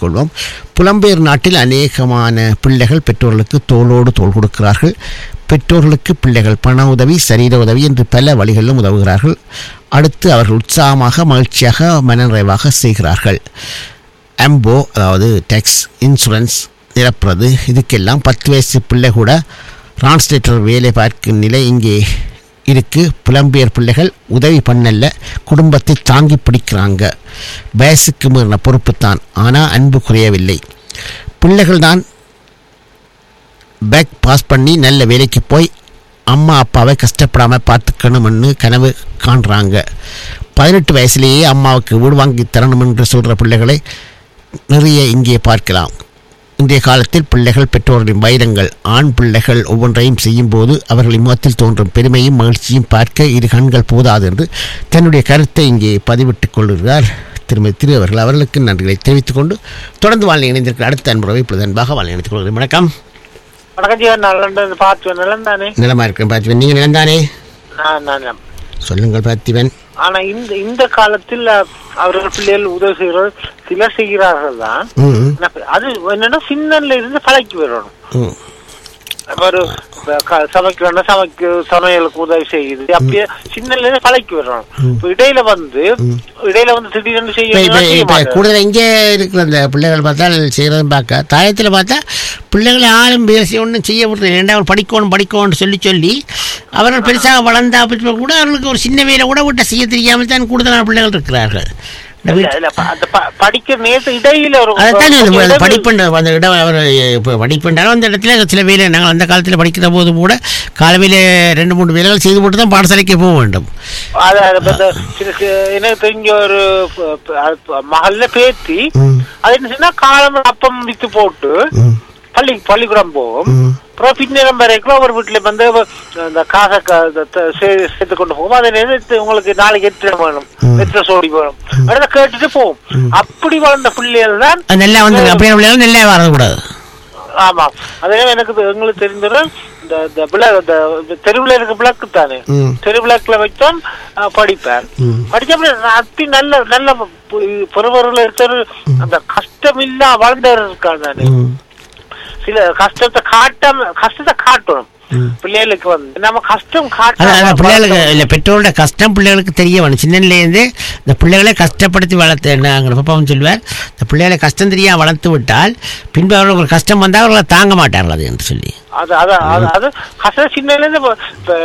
கொள்வோம். புலம்பெயர் நாட்டில் அநேகமான பிள்ளைகள் பெற்றோர்களுக்கு தோளோடு தோள் கொடுக்கிறார்கள். பெற்றோர்களுக்கு பிள்ளைகள் பண உதவி, சரீர உதவி என்று பல வழிகளிலும் உதவுகிறார்கள். அடுத்து அவர்கள் உற்சாகமாக, மகிழ்ச்சியாக, மனநிறைவாக செய்கிறார்கள். அம்போ, அதாவது டேக்ஸ், இன்சூரன்ஸ் நிரப்புறது, இதுக்கெல்லாம் 10 வயசு பிள்ளை கூட டிரான்ஸ்லேட்டர் வேலை பார்க்கும் நிலை இங்கே இருக்குது. புலம்பெயர் பிள்ளைகள் உதவி பண்ணல, குடும்பத்தை தாங்கி பிடிக்கிறாங்க. வயசுக்கு மீறின பொறுப்பு தான், ஆனால் அன்பு குறையவில்லை. பிள்ளைகள் தான் பேக் பாஸ் பண்ணி நல்ல வேலைக்கு போய் அம்மா அப்பாவை கஷ்டப்படாமல் பார்த்துக்கணும்னு கனவு காண்றாங்க. 18 வயசுலேயே அம்மாவுக்கு வீடு வாங்கி தரணும் என்று சொல்கிற பிள்ளைகளை நிறைய இங்கே பார்க்கலாம். இன்றைய காலத்தில் பிள்ளைகள் பெற்றோர்களின் வைரங்கள். ஆண் பிள்ளைகள் ஒவ்வொன்றையும் செய்யும்போது அவர்களின் முகத்தில் தோன்றும் பெருமையும் மகிழ்ச்சியும் பார்க்க இரு கண்கள் போதாது என்று தன்னுடைய கருத்தை இங்கே பதிவிட்டுக் கொள்கிறார் திருமதி திரு அவர்கள். அவர்களுக்கு நன்றிகளை தெரிவித்துக் கொண்டு தொடர்ந்து வாழ்க்கை இணைந்திருக்கிற அடுத்த அன்புறவை இப்பொழுது அன்பாக வாழ்க்கை இணைத்துக் கொள்கிறேன். வணக்கம். நிலமா இருக்கிறேன் பார்த்திபன், நீங்க நிலந்தானே? சொல்லுங்கள் பார்த்திபன். ஆனா இந்த காலத்தில் அவர்கள் பிள்ளைகள் உதவி செய்கிறார்கள், சிலர் செய்கிறார்கள் தான். அது என்னன்னா சின்னல இருந்து பழக்கி வரணும். ஒரு சமையலுக்கு உதவி செய்யுது, அப்படியே சின்னல இருந்து பழக்கி வரணும். இடையில வந்து திடீர்னு செய்ய கூடுதல் இங்கே இருக்கிற அந்த பிள்ளைகள் பார்த்தால் செய்யறதும் பார்க்க, தாயத்தில் பார்த்தா பிள்ளைகளை ஆளும் பேசி ஒன்றும் செய்ய விடுறது. ரெண்டாவது படிக்கணும்னு சொல்லி அவர்கள் பெருசாக வளர்ந்தா கூட அவர்களுக்கு ஒரு சின்ன வேலை கூட விட்ட செய்ய தெரியாமல் தான் கூடுதலான பிள்ளைகள் இருக்கிறார்கள். படிப்புண்டாலும் அந்த இடத்துல சில வேலை நாங்கள் அந்த காலத்தில் படிக்கிற போது கூட காலவையில் 2-3 வேலைகள் செய்து போட்டு தான் பாடசாலைக்கு போக வேண்டும். எனக்கு தெரிஞ்ச ஒரு மகள்ல பேத்தி அது என்ன சொன்னா காலம் அப்பம் வித்து போட்டு பள்ளிக்கூடம் போகும். அப்புறம் பின்னேரம் வரைக்கும் ஒரு வீட்டுல வந்து இந்த காசை சேர்த்து கொண்டு போகும். அதை நினைத்து உங்களுக்கு நாளைக்கு எத்தனை வேணும், எத்தனை சோடி வேணும் அதை கேட்டுட்டு போகும். அப்படி வளர்ந்த பிள்ளைகள் தான் நல்லா வந்து நல்லா வரக்கூடாது. ஆமா, அதே எங்களுக்கு தெரிஞ்சது இந்த தெருவில் இருக்க விளக்கு தானே, தெருவிளக்குல வச்சோம் படிப்பார். படிச்ச அத்தி நல்ல நல்ல பெருவர்கள் இருக்கிற அந்த கஷ்டம் இல்லா வளர்ந்தவர் இருக்காங்க தானே. சில கஷ்டத்தை காட்டணும் பிள்ளைகளுக்கு வந்து நம்ம கஷ்டம் பிள்ளைகளுக்கு இல்லை, பெற்றோரோட கஷ்டம் பிள்ளைகளுக்கு தெரிய வேணும். சின்னலேருந்து இந்த பிள்ளைகளை கஷ்டப்படுத்தி வளர்த்து எங்கள் பாப்பாவும் சொல்லுவார், இந்த பிள்ளைகளை கஷ்டம் தெரியாம வளர்த்து விட்டால் பின்பு அவர்களுக்கு ஒரு கஷ்டம் வந்தால் அவர்களை தாங்க மாட்டார்கள் அது என்று சொல்லி. அது கஷ்டம் சின்னலேருந்து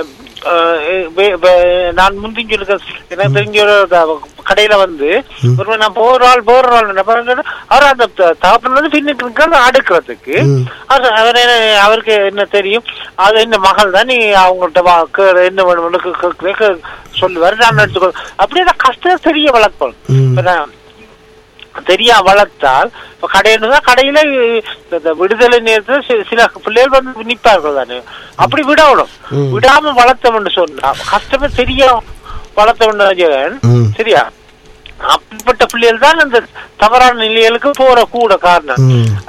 நான் முந்திஞ்சு எனக்கு தெரிஞ்ச ஒரு கடையில வந்து நான் போற ஆள் அவர் அந்த தகப்பன் வந்து பின்னுக்கு அடுக்கிறதுக்கு அவருக்கு என்ன தெரியும், அது என்ன மகள் தான், நீ அவங்கள்ட்ட என்ன வேணும் சொல்லுவாரு, நான் எடுத்துக்கோ. அப்படியே கஷ்டம் தெரிய வளர்ப்போம். தெரியா வளர்த்தால் கடையில விடுதலை நேரத்தில் சில பிள்ளைகள் வந்து நிற்பார்கள் தானே. அப்படி விடணும், விடாம வளர்த்தவன்னு சொன்னா கஷ்டமே தெரிய வளர்த்தவன் சரியா. அப்படிப்பட்ட பிள்ளைகள் தான் அந்த தவறான நிலைகளுக்கு போற கூட காரணம்.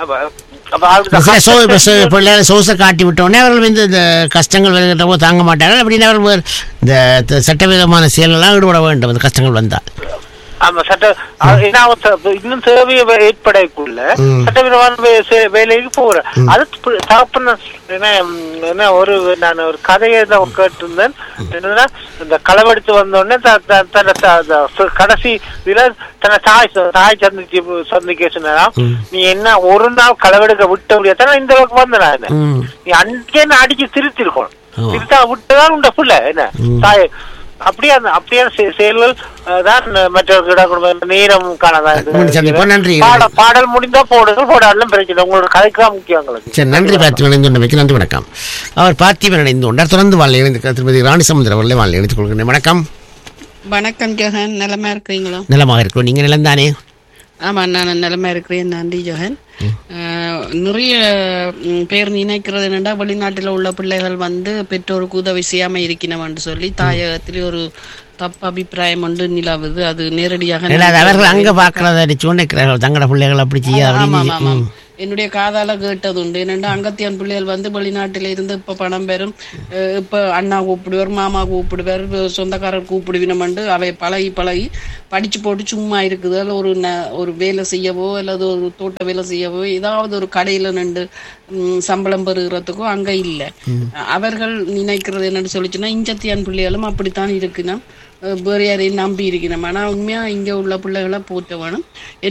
சோசை காட்டி விட்டோடனே அவர்கள் இந்த கஷ்டங்கள் வருகின்ற போது தாங்க மாட்டார்கள். அப்படின்னு அவர்கள் இந்த சட்டவிதமான செயலெல்லாம் ஈடுபட வேண்டும் அந்த கஷ்டங்கள் வந்தால். ஆமா, இன்னும் தேவையை ஏற்படக்குள்ள சட்டவிதமான வேலைக்கு போறேன். அது தகப்பன என்ன நான் ஒரு கதையை தான் கேட்டிருந்தேன். என்னன்னா இந்த களவெடுத்து வந்தோடனே கடைசி இதுல தன்னை தாய் சந்திக்க சொன்னா, நீ என்ன ஒரு நாள் களவெடுக்க விட்ட முடியாது, இந்த அளவுக்கு வந்த நீ அன்றைக்கே அடிச்சு திருத்திருக்கணும், திருத்தா விட்டுதான் உண்ட புள்ள என்ன தாய். அப்படியான செயல்கள் தான் மற்றவர்களிடம் நேரம் காணதான். பாடல் முடிந்தா போடாலும் பிரச்சனை, உங்களோட கதைக்கு தான் முக்கியம் எங்களுக்கு. நன்றி பார்த்திபன், நன்றி வணக்கம். அவர் பார்த்திபன் இணைந்து கொண்டார். தொடர்ந்து வாழ் இணைந்து திருமதி ராணி சமுத்திர அவர்களை வாழ் இணைத்துக் கொள்கிறேன். வணக்கம். வணக்கம் ஜோகன், நலமா இருக்கிறீங்களா? நலமாக இருக்கிறோம், நீங்க நிலம் தானே? ஆமா, நான் நிலமா இருக்கிறேன், நன்றி ஜோகன். நிறைய பேர் நினைக்கிறது என்னடா, வெளிநாட்டில் உள்ள பிள்ளைகள் வந்து பெற்றோருக்கு உதவி செய்யாம இருக்கணும்னு சொல்லி தாயகத்திலே ஒரு தப்பு அபிப்பிராயம் ஒன்று நிலவுது. அது நேரடியாக அவர்கள் அங்க பாக்குறத நினைக்கிறார்கள், தங்களோட பிள்ளைகள் அப்படி செய்ய. என்னுடைய காதால கேட்டது உண்டு. என்னென்னா அங்கத்தியான் பிள்ளைகள் வந்து வெளிநாட்டில இருந்து இப்ப பணம் பெறும், இப்ப அண்ணா கூப்பிடுவார், மாமா கூப்பிடுவார், சொந்தக்காரர் கூப்பிடுவினமண்டு அவை பழகி படிச்சு போட்டு சும்மா இருக்குது. அதில் ஒரு வேலை செய்யவோ அல்லது ஒரு தோட்ட வேலை செய்யவோ ஏதாவது ஒரு கடையில நின்று சம்பளம் பெறுகிறதுக்கோ அங்க இல்லை. அவர்கள் நினைக்கிறது என்னன்னு சொல்லிச்சுன்னா இஞ்சத்தியான் பிள்ளைகளும் அப்படித்தான் இருக்குன்னா வேறு யாரையும் நம்பி இருக்கணும். ஆனா உண்மையா இங்க உள்ள பிள்ளைகளை போற்ற வேணும்.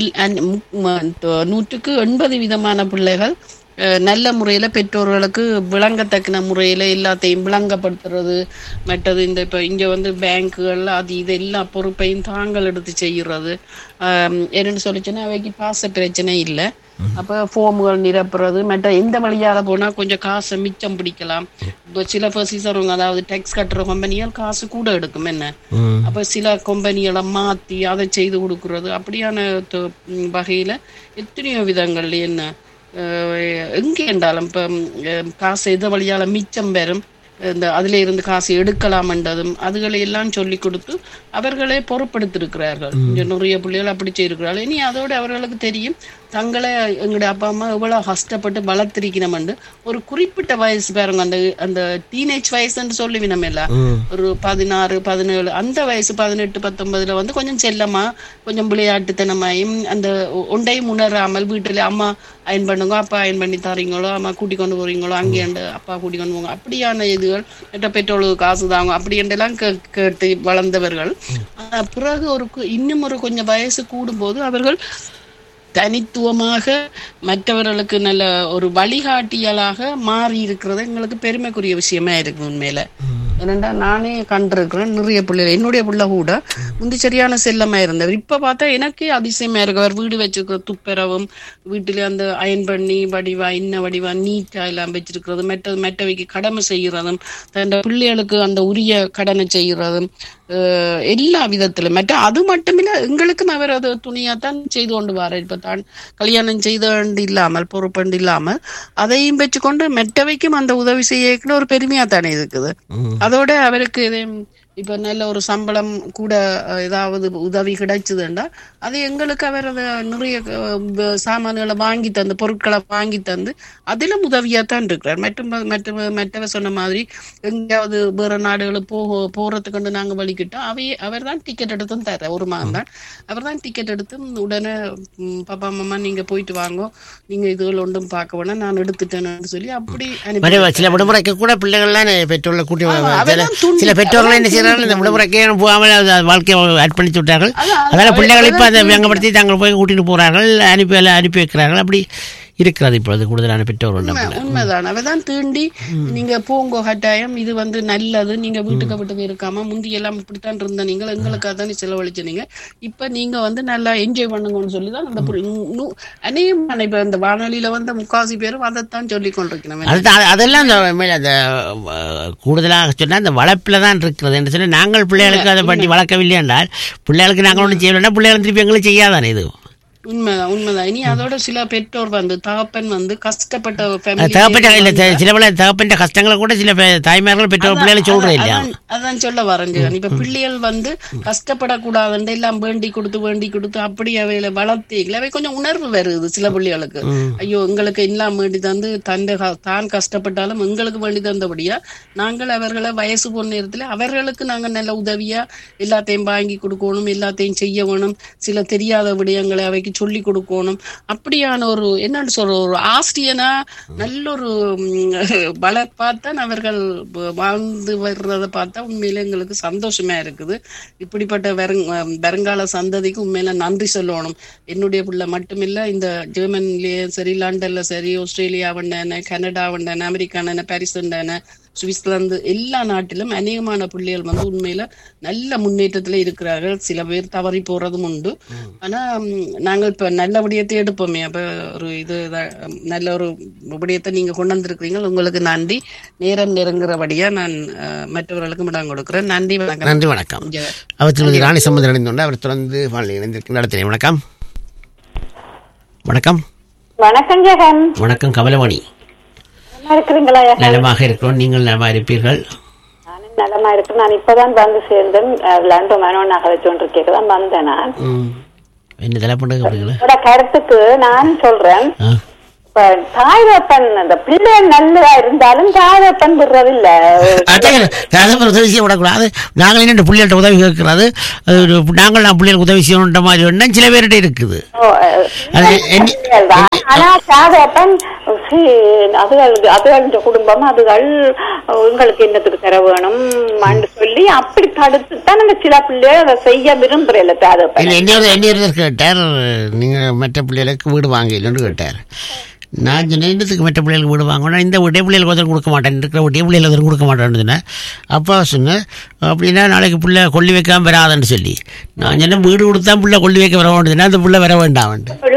100% விதமான பிள்ளைகள் நல்ல முறையில பெற்றோர்களுக்கு விளங்கத்தக்கின முறையில எல்லாத்தையும் விளங்கப்படுத்துறது. மற்றது இந்த இப்ப இங்க வந்து பேங்குகள் அது இது எல்லா பொறுப்பையும் தாங்கள் எடுத்து செய்யறது. என்னன்னு சொல்லிச்சுன்னா அவைக்கு பாச பிரச்சனை இல்லை. அப்ப ஃபார்முகள் நிரப்புறது மற்ற எந்த வழியாக போனா கொஞ்சம் காசை மிச்சம் பிடிக்கலாம். இப்போ சில பசிசருங்க அதாவது டேக்ஸ் கட்டுற கம்பெனியால் காசு கூட எடுக்கும் என்ன. அப்ப சில கம்பெனிகளை மாத்தி அதை செய்து கொடுக்கறது. அப்படியான வகையில எத்தனையோ விதங்கள்ல என்ன எங்கே என்றாலும் இப்ப காசு எது வழியால மிச்சம் பெறும், இந்த அதுல இருந்து காசு எடுக்கலாம்ன்றதும் அதுகளை எல்லாம் சொல்லி கொடுத்து அவர்களே பொறுப்படுத்திருக்கிறார்கள். நிறைய பிள்ளைகள் அப்படி செய்திருக்கிறார்கள். இனி அதோடு அவர்களுக்கு தெரியும் தங்களை எங்களுடைய அப்பா அம்மா எவ்வளவு கஷ்டப்பட்டு வளர்த்திருக்கணும்னு. ஒரு குறிப்பிட்ட வயசு பாருங்க, அந்த டீனேஜ் வயசுன்னு சொல்லுவினம் எல்லாம் ஒரு 16, 17 அந்த வயசு 18, 19 வந்து கொஞ்சம் செல்லமா கொஞ்சம் விளையாட்டுத்தனமாயும் அந்த ஒன்றையும் உணராமல் வீட்டுல அம்மா அயன் பண்ணுங்க, அப்பா அயன் பண்ணி தரீங்களோ, அம்மா கூட்டி கொண்டு போறீங்களோ, அங்கே அப்பா கூட்டி கொண்டு போங்க, அப்படியான இதுகள் மற்ற பெற்றோர்களுக்கு காசு தாங்க அப்படி என்றெல்லாம் கேட்டு வளர்ந்தவர்கள் பிறகு இன்னும் ஒரு கொஞ்சம் வயசு கூடும்போது அவர்கள் தனித்துவமாக மற்றவர்களுக்கு நல்ல ஒரு வழிகாட்டியலாக மாறி இருக்கிறது எங்களுக்கு பெருமைக்குரிய விஷயமா இருக்கு உண்மையில. ஏனென்றா நானே கண்டிருக்கிறேன் நிறைய பிள்ளைகள். என்னுடைய பிள்ளை கூட முந்தி சரியான செல்லமா இருந்தவர். இப்ப பார்த்தா எனக்கே அதிசயமா இருக்கு. அவர் வீடு வச்சிருக்கிற துப்புரவும் வீட்டுல அந்த அயன் பண்ணி வடிவா நீட்டா எல்லாம் வச்சிருக்கிறது, மற்றவைக்கு கடமை செய்யறதும், தன் பிள்ளைகளுக்கு அந்த உரிய கடனை செய்யறதும் எல்லா விதத்திலும். மற்ற அது மட்டுமில்ல எங்களுக்கும் அவர் அது துணியாத்தான் செய்து கொண்டு வர. இப்ப தான் கல்யாணம் செய்து இல்லாமல் பொறுப்பண்டு இல்லாமல் அதையும் வச்சுக்கொண்டு மற்றவைக்கும் அந்த உதவி செய்ய ஒரு பெருமையா தானே இருக்குது. அதோட அவருக்கு இப்ப நல்ல ஒரு சம்பளம் கூட ஏதாவது உதவி கிடைச்சதுண்டா அது எங்களுக்கு அவர் அதை நிறைய சாமான்களை வாங்கி தந்து பொருட்களை வாங்கி தந்து அதிலும் உதவியாத்தான் இருக்கிறார். மற்றவர் சொன்ன மாதிரி எங்கேயாவது வேற நாடுகளுக்கு போறதுக்கு நாங்க வலிக்கிட்டோம் அவர் தான் டிக்கெட் எடுத்தும் தர. ஒரு மாதம் தான் அவர் தான் டிக்கெட் எடுத்து உடனே பாப்பா மாமா நீங்க போயிட்டு வாங்க, நீங்க இதுகள் ஒன்றும் பார்க்க வேணா நான் எடுத்துட்டேன்னு சொல்லி அப்படி சில விடுமுறைக்கு கூட பிள்ளைகள்லாம் பெற்றோர்களை கூட்டி சில பெற்றோர்கள் என்ன செய்யறாங்க இந்த விடுமுறைக்கே போகாமல் வாழ்க்கையை அர்ப்பணித்து விட்டார்கள். அதனால பிள்ளைகள் இப்ப அதை வியங்கப்படுத்தி தாங்கள் போய் கூட்டிட்டு போறார்கள், அனுப்பி வைக்கிறார்கள். அப்படி இருக்கிறது இப்பொழுது கூடுதலான பெற்றோர்கள். உண்மைதான். அவதான் தீண்டி நீங்க போங்கோ கட்டாயம் இது வந்து நல்லது, நீங்க வீட்டுக்கு இருக்காம முந்தி எல்லாம் இப்படித்தான் இருந்த நீங்கள் எங்களுக்காக தான் செலவழிச்சு நீங்க இப்ப நீங்க வந்து நல்லா என்ஜாய் பண்ணுங்கன்னு சொல்லிதான் அந்த அநேகமான இப்ப இந்த வானொலியில வந்து முக்காசி பேரும் அதைத்தான் சொல்லி கொண்டிருக்கணும். அதெல்லாம் அந்த கூடுதலாக சொன்னா அந்த வளர்ப்புல தான் இருக்கிறது என்று சொல்லி நாங்கள் பிள்ளைகளுக்கு அதை பண்ணி வளர்க்கவில்லை என்றால் பிள்ளைகளுக்கு நாங்கள் ஒன்றும் செய்யலைன்னா பிள்ளைகள் திருப்பி எங்களுக்கு செய்யாதானே இது. உண்மைதான். இனி அதோட சில பெற்றோர் வந்து தகப்பன் வந்து கஷ்டப்பட்ட தகப்பன் கஷ்டங்களை கூட சில தாய்மார்கள் பெற்றோர் பிள்ளைகளை சொல்றது இல்லையா. அதான் சொல்ல வரேன். இப்ப பிள்ளைகள் வந்து கஷ்டப்படக்கூடாதுன்னு எல்லாம் வேண்டி கொடுத்து அப்படி அவையில வளர்த்தீங்களா அவை கொஞ்சம் உணர்வு வருது சில பிள்ளைகளுக்கு. ஐயோ எங்களுக்கு எல்லாம் வேண்டி தந்து தான் கஷ்டப்பட்டாலும் எங்களுக்கு வேண்டி தந்தபடியா நாங்கள் அவர்களை வயசு போன நேரத்துல அவர்களுக்கு நாங்க நல்ல உதவியா எல்லாத்தையும் வாங்கி கொடுக்கணும், எல்லாத்தையும் செய்ய வேணும், சில தெரியாத விடயங்களை அவைக்கு சொல்லி கொடுக்கணும். அப்படியான ஒரு என்னன்னு சொல்ற ஒரு ஆசிரியனா நல்ல ஒரு வளர்ப்பாத்தான் அவர்கள் வாழ்ந்து வர்றதை பார்த்தா உண்மையில எங்களுக்கு சந்தோஷமா இருக்குது. இப்படிப்பட்ட வருங்கால சந்ததிக்கு உண்மையில நன்றி சொல்லணும். என்னுடைய பிள்ளை மட்டுமில்ல, இந்த ஜெர்மனிலேயே சரி, லண்டன்ல சரி, ஆஸ்திரேலியா வந்தானே, கனடா வந்தானே, அமெரிக்கான, பாரிஸ் வந்தானே, சுவிட்சர்லாந்து எல்லா நாட்டிலும் அநேகமான பிள்ளைகள் வந்து உண்மையில நல்ல முன்னேற்றத்துல இருக்கிறார்கள். சில பேர் தவறி போறதும் உண்டு. ஆனா நாங்கள் இப்ப நல்ல விடயத்தை எடுப்போமே. அப்ப ஒரு இது நல்ல ஒரு விடயத்தை நீங்க கொண்டு வந்திருக்கிறீங்க, உங்களுக்கு நன்றி. நேரம் நெருங்குறபடியா நான் மற்றவர்களுக்கும் இடம் கொடுக்கிறேன். நன்றி, வணக்கம். நன்றி, வணக்கம். அவர் ராணி சம்பந்தம் இணைந்துள்ள அவர் தொடர்ந்து நடத்தினேன். வணக்கம். வணக்கம். வணக்கம் ஜெகன். வணக்கம் கமலவாணி. நலமாக இருக்கிறோம், நீங்கள் நலமா இருப்பீர்கள்? நானும் நலமா இருக்கேன். நான் இப்பதான் வந்து சேர்ந்தேன். லண்டன் மனோன் நகரச்சொன்றிருக்கேன் வந்தேன். நான் என்ன தலை பண்ணுங்க கருத்துக்கு நான் சொல்றேன். தாயப்பன் அந்த பிள்ளை நல்லதா இருந்தாலும் தாயப்பன் விடுறது இல்ல. உதவி விடக்கூடாது. நாங்கள் என்ன பிள்ளைகள்ட்ட உதவி கேட்கறது, நாங்கள் நான் பிள்ளைகளுக்கு உதவி செய்யணுன்ற மாதிரி ஒன்றும் சில பேர்கிட்ட இருக்குது. ஆனா தாயப்பன் அதுகள் குடும்பம் அதுகள் உங்களுக்கு என்னத்துக்கு தர வேணும் சொல்லி அப்படி தடுத்துத்தான் அந்த சில பிள்ளைகள் அதை செய்ய விரும்புறல. தாயப்பன் என்ன கேட்டார், நீங்க மற்ற பிள்ளைகளுக்கு வீடு வாங்கலன்னு கேட்டார். நான் சொன்னேன், என்னத்துக்கு மற்ற பிள்ளைகளுக்கு வீடு வாங்கணும், இந்த வீட்டை பிள்ளைகளுக்கு ஒருத்தர் கொடுக்க மாட்டேன், இருக்கிற வீட்டை பிள்ளைகளுக்கு ஒருத்தர் கொடுக்க மாட்டேன்னு சொன்னேன். அப்பா சொன்னேன், அப்படின்னா நாளைக்கு பிள்ளை கொல்லி வைக்காம வராதுன்னு சொல்லி. நான் சொன்னேன், வீடு கொடுத்தா பிள்ளை கொல்லி வைக்க வர வேண்டியதுன்னா அந்த பிள்ளை வர வேண்டாம்.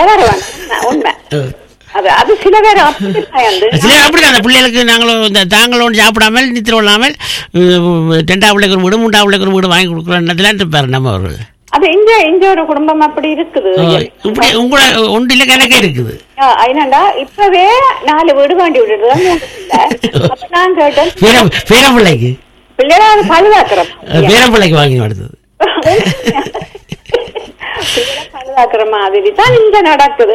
அப்படிதான் அந்த பிள்ளைகளுக்கு நாங்களும் இந்த தாங்களும் சாப்பிடாமல் நித்திர இல்லாமல் 2ஆம் பிள்ளைக்கு ஒரு வீடு 3ஆம் பிள்ளைக்கு ஒரு வீடு வாங்கி கொடுக்குறோம் இருப்பாரு நம்ம. ஒரு அது இங்க ஒரு குடும்பம் அப்படி இருக்குது. உங்களோட ஒன்றில கணக்கே இருக்குது. என்னண்டா இப்பவே 4 வீடு வாண்டி விட்டுட்டுதான் நான் கேட்டேன் பேரம்பிள்ளைக்கு பிள்ளைகளை பாதுகாக்கிறோம். பேரம்பிள்ளைக்கு வாங்கி கொடுத்தது பாதுகாக்கிற மாதிரி தான் இங்க நடக்குது.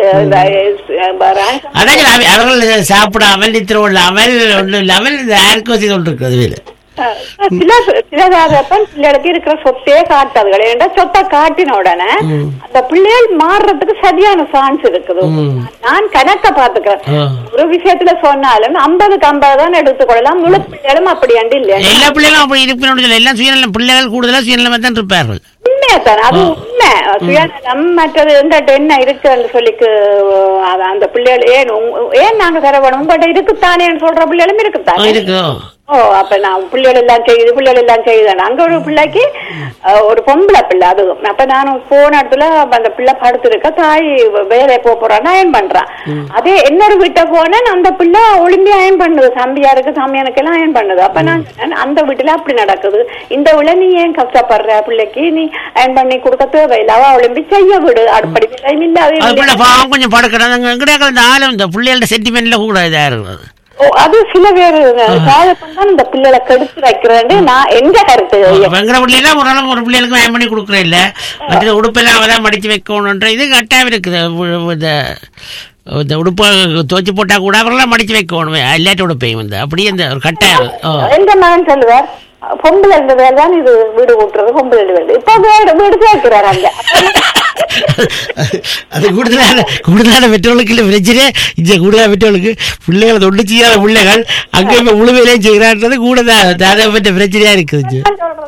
அவர்கள் சாப்பிடாமல் நித்திர இல்லாமல் ஒன்றும் இல்லாமல் யாருக்கும் செய்து கொண்டிருக்கிறது வேலை. பிள்ளைகளுக்கு இருக்கிற சொத்தையே காட்டாதுகள். ஏன்னா சொத்தை காட்டின உடனே அந்த பிள்ளைகள் மாறுறதுக்கு சரியான சான்ஸ் இருக்குது. நான் கணக்க பாத்துக்கிறேன். ஒரு விஷயத்துல சொன்னாலும் 50க்கு 50 தான் எடுத்துக்கொள்ளலாம். முழு பிள்ளைகளும் அப்படி அண்டு இல்லையா? எல்லா பிள்ளைகளும் அப்படி இருப்பினும் எல்லாம் சுயநலம். பிள்ளைகள் கூடுதலா சுயநலமா தான் இருப்பார்கள். உண்மையாத்தான், அது உண்மை. சுயநலம் மற்றது என்ன இருக்குன்னு சொல்லிக்கு அந்த பிள்ளைகள் ஏன் நாங்க தர வேணும் உங்கள்கிட்ட இருக்குத்தானே சொல்ற பிள்ளைகளும் இருக்குத்தானே இருக்கு. அப்ப நான் பிள்ளைகள் எல்லாம் செய்யுது அங்க ஒரு பிள்ளைக்கு ஒரு பொம்பளை பிள்ளை. அது அப்ப நான் போன இடத்துல அந்த பிள்ளை படுத்திருக்க தாய் வேலை போறான்னா அயன் பண்றான். அதே இன்னொரு வீட்டை போனேன், அந்த பிள்ளை ஒளிம்பி அயன் பண்ணுது. தம்பியாருக்கு சாமியானுக்கு எல்லாம் அயன் பண்ணுது. அப்ப நான் அந்த வீட்டுல அப்படி நடக்குது. இந்த விட நீ ஏன் கஷ்டப்படுற பிள்ளைக்கு நீ அயன் பண்ணி கொடுக்க தேவையில்ல, அவ ஒளிம்பி செய்ய விடு. அடுப்படி கொஞ்சம் படுக்கிறாங்க. இந்த பிள்ளைகளோட சென்டிமெண்ட்ல கூட இதா இருக்குது. அது சில பேர் இந்த பிள்ளைகளை கெடுத்து வைக்கிறேன் நான் எங்க கருத்து. வெங்கட பிள்ளைலாம் ஓரளவு ஒரு பிள்ளைகளுக்கு அயன் பண்ணி கொடுக்குறேன் இல்ல, மற்ற உடுப்பெல்லாம் அவதான் மடிச்சு வைக்கணும்ன்ற இது கட்டாயம் இருக்குது. இந்த உடுப்பை துவச்சி போட்டா கூட அவரெல்லாம் மடிச்சு வைக்கணும் எல்லாட்ட உடுப்பையும் வந்து அப்படியே இந்த ஒரு கட்டாயம். எங்க மகன் சொல்லுவார், பொம்பளை வேலை தான் இது வீடு கூட்டுறது, பொம்பளை வேலை. இப்ப வீடு கேட்கிறாரு அங்க. அது கூடுதலான பெற்றோர்களுக்கு இல்லை பிரச்சனை. இந்த கூடுதலான பெற்றோர்களுக்கு பிள்ளைகளை தொண்டு செய்யாத பிள்ளைகள் அங்கே முழுமையிலையும் செய்கிறான்றது கூட தான் பெற்ற பிரச்சனையா இருக்குது.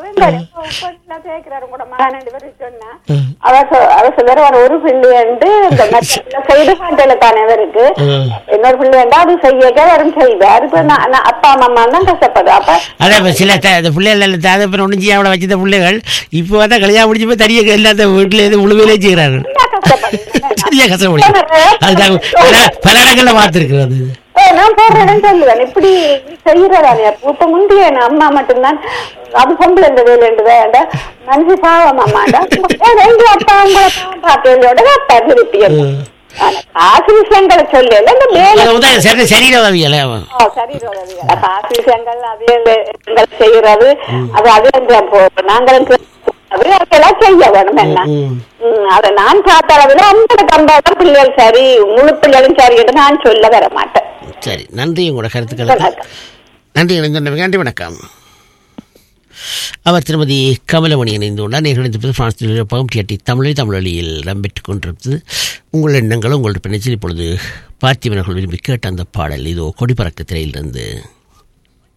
ஒரு பிள்ளைண்டு தானே இருக்கு, இன்னொரு பிள்ளைண்டா அது செய்ய வரும் செய்வார். அப்பா அம்மா தான் கஷ்டப்படுது. அப்ப அதே சில பிள்ளைகள் தாதப்பன் ஒன்றும் செய்ய அவளை வச்சுத பிள்ளைகள் இப்போ தான் கல்யாணம் முடிச்சு போய் தனியாக எல்லாத்த வீட்டுல இருந்து முழுமையிலே செய்கிறார்கள். சரியா கஷ்டப்படும். அதுதான் பல இடங்கள்ல பார்த்துருக்குறது. நான் போடுறேன்னு சொல்லுவேன். இப்படி செய்யறதானே இப்ப முந்தைய அம்மா மட்டும்தான் அது பொம்பளை இந்த வேலை வேண்டாம் மனசு பாவம் அம்மாண்டா அப்பா உங்களை பார்த்தோட அப்பா திருப்பி காசு விஷயங்களை சொல்லல இந்த சரீர உதவிகள் காசு விஷயங்கள் அதே செய்யறது அது அதே நாங்களும் அதெல்லாம் செய்ய வேணும். என்ன அதை நான் பார்த்த அளவுல 50 பிள்ளைகள் சரி முழு பிள்ளைகளும் சரி என்று நான் சொல்ல வர மாட்டேன். சரி, நன்றி உங்களோட கருத்துக்களுக்கு. நன்றி நன்றி, வணக்கம். அவர் திருமதி கமலமணி இணைந்துள்ளார். நேர்களித்து பிரான்ஸ் தமிழொலியில் இடம்பெற்றுக் கொண்டிருப்பது உங்கள் எண்ணங்களும் உங்களுடைய பிணைச்சில் இப்பொழுது பார்த்திபனர்கள் விரும்பி கேட்ட அந்த பாடல் இதோ கொடிப்பறக்க திரையிலிருந்து.